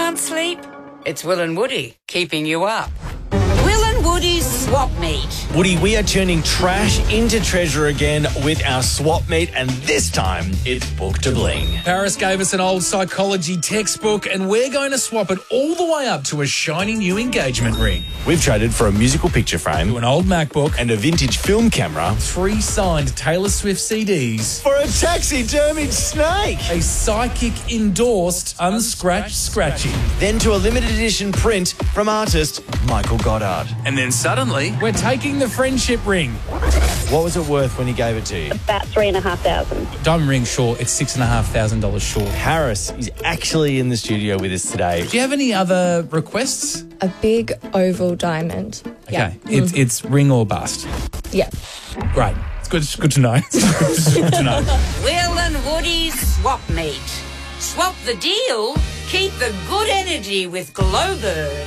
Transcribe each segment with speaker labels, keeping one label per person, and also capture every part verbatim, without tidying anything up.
Speaker 1: Can't sleep? It's Will and Woody keeping you up. Will and Woody's Swap Meet.
Speaker 2: Woody, we are turning trash into treasure again with our swap meet, and this time it's book to bling.
Speaker 3: Paris gave us an old psychology textbook, and we're going to swap it all the way up to a shiny new engagement ring.
Speaker 2: We've traded for a musical picture frame,
Speaker 3: To an old MacBook,
Speaker 2: and a vintage film camera
Speaker 3: three signed Taylor Swift C Ds,
Speaker 2: for a taxidermied snake.
Speaker 3: a psychic endorsed unscratched scratchy.
Speaker 2: Then to a limited edition print from artist Michael Goddard.
Speaker 3: And then suddenly, we're taking the friendship ring.
Speaker 2: What was it worth when he gave it to you?
Speaker 4: About three and a half thousand.
Speaker 3: Diamond ring short, it's six and a half thousand dollars short.
Speaker 2: Harris is actually in the studio with us today.
Speaker 3: Do you have any other requests?
Speaker 5: A big oval diamond.
Speaker 3: Okay, it's it's ring or bust.
Speaker 5: Yeah.
Speaker 3: Great. It's good. It's good to know. It's good to know.
Speaker 1: Will and Woody's Swap Meet. Swap the deal, keep the good energy with Glowbird.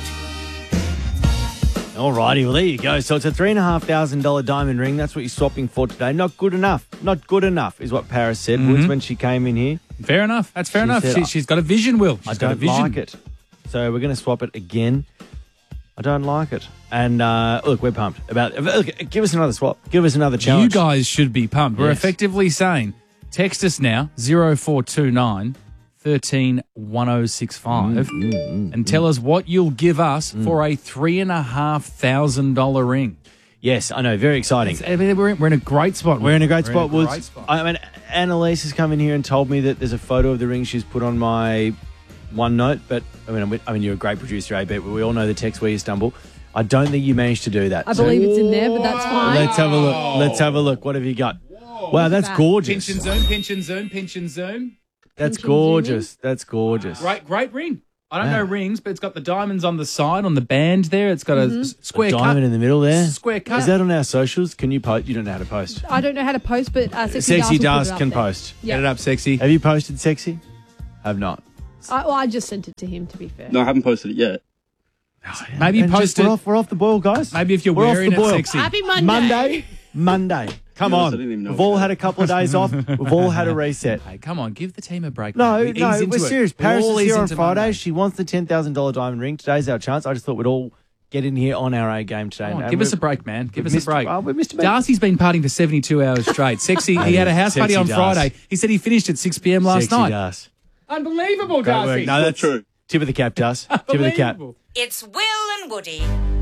Speaker 6: Alrighty, well, there you go. So it's a three thousand five hundred dollars diamond ring. That's what you're swapping for today. Not good enough. Not good enough is what Paris said,
Speaker 3: Mm-hmm.
Speaker 6: Woods, when she came in here.
Speaker 3: Fair enough. That's fair
Speaker 6: She
Speaker 3: enough.
Speaker 6: said,
Speaker 3: She, she's got a vision, Will. She's
Speaker 6: I
Speaker 3: got a
Speaker 6: don't
Speaker 3: vision.
Speaker 6: like it. So we're going to swap it again. I don't like it. And uh, look, we're pumped. About look, give us another swap. Give us another challenge.
Speaker 3: You guys should be pumped. We're
Speaker 6: Yes.
Speaker 3: effectively saying, text us now, zero four two nine, one three, one oh six five,
Speaker 6: Mm,
Speaker 3: and tell us what you'll give us for a three and a half thousand dollar ring.
Speaker 6: Yes, I know. Very exciting.
Speaker 3: I mean, we're, in, we're in a great spot.
Speaker 6: We're in a great
Speaker 3: We're
Speaker 6: spot, Woods.
Speaker 3: great spot.
Speaker 6: I mean, Annalise has come in here and told me that there's a photo of the ring she's put on my OneNote. But I mean, I mean, you're a great producer, A B. But we all know the text where you stumble. I don't think you managed to do that.
Speaker 7: I
Speaker 6: So
Speaker 7: believe it's in there, but that's fine.
Speaker 6: let's have a look. Let's have a look. What have you got? Wow, that's
Speaker 7: that.
Speaker 6: gorgeous.
Speaker 3: Pinch and zoom, pinch and zoom, pinch and zoom.
Speaker 6: That's
Speaker 7: Pinch and
Speaker 6: gorgeous. That's gorgeous.
Speaker 3: Great, great ring. I don't
Speaker 6: Yeah.
Speaker 3: know rings, but it's got the diamonds on the side, on the band there. It's got a s- square
Speaker 6: Diamond
Speaker 3: cut.
Speaker 6: in the middle there.
Speaker 3: Square cut.
Speaker 6: Is that on our socials? Can you post? You don't know how to post.
Speaker 7: I don't know how to post, but uh, Sexy,
Speaker 6: Sexy
Speaker 7: Dust will put
Speaker 6: Dust
Speaker 7: it up
Speaker 6: can
Speaker 7: there.
Speaker 6: post.
Speaker 7: Yeah.
Speaker 3: Get it up, sexy.
Speaker 6: Have you posted Sexy? Have not.
Speaker 7: I, well, I just sent it to him, to be fair.
Speaker 8: No, I haven't posted it yet.
Speaker 3: Maybe
Speaker 6: And
Speaker 3: post
Speaker 6: just,
Speaker 3: it.
Speaker 6: We're off, we're off the boil, guys.
Speaker 3: Maybe if you're
Speaker 6: We're off
Speaker 3: wearing
Speaker 6: the
Speaker 3: it
Speaker 6: boil.
Speaker 3: sexy.
Speaker 7: Happy Monday.
Speaker 6: Monday. Monday. Come
Speaker 8: Yeah, I
Speaker 6: on.
Speaker 8: didn't even know
Speaker 6: We've all
Speaker 8: about
Speaker 6: had a couple of days off. We've all had a reset.
Speaker 3: Hey, come on, give the team a break.
Speaker 6: No,
Speaker 3: mate. We
Speaker 6: no,
Speaker 3: ease into
Speaker 6: we're
Speaker 3: it.
Speaker 6: serious.
Speaker 3: We
Speaker 6: Paris
Speaker 3: all
Speaker 6: is
Speaker 3: ease
Speaker 6: here on
Speaker 3: into
Speaker 6: Friday.
Speaker 3: Monday.
Speaker 6: She wants the ten thousand dollars diamond ring. Today's our chance. I just thought we'd all get in here on our A game today.
Speaker 3: Come on,
Speaker 6: And
Speaker 3: give us a
Speaker 6: we've-
Speaker 3: break, man. Give
Speaker 6: we've
Speaker 3: us
Speaker 6: missed-
Speaker 3: a break.
Speaker 6: oh, we've missed a beat.
Speaker 3: Darcy's been partying for seventy-two hours straight. Sexy. He had a house party
Speaker 6: Sexy
Speaker 3: on
Speaker 6: Darcy.
Speaker 3: Friday. He said he finished at six p.m. last
Speaker 6: Sexy
Speaker 3: night.
Speaker 6: Darcy.
Speaker 3: Unbelievable,
Speaker 6: Great
Speaker 3: Darcy.
Speaker 6: work. No, that's
Speaker 8: true.
Speaker 6: Tip of the cap, Darcy. Tip of the cap.
Speaker 3: Unbelievable.
Speaker 1: It's Will and Woody.